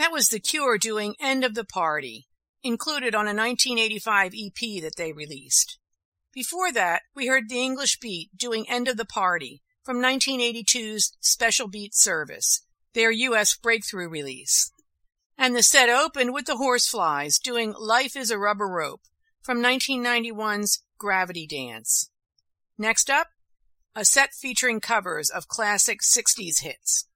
That was The Cure doing End of the Party, included on a 1985 EP that they released. Before that, we heard The English Beat doing End of the Party from 1982's Special Beat Service, their U.S. breakthrough release. And the set opened with the Horseflies doing Life is a Rubber Rope from 1991's Gravity Dance. Next up, a set featuring covers of classic 60s hits.